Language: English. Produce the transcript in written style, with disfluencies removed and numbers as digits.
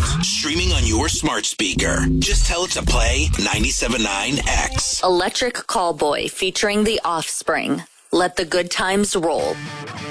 streaming on your smart speaker. Just tell it to play 97.9 X. Electric Callboy featuring The Offspring. Let the good times roll.